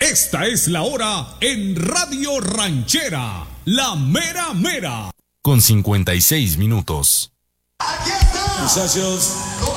Esta es la hora en Radio Ranchera, la mera mera. Con 56 minutos. Aquí está. Muchachos,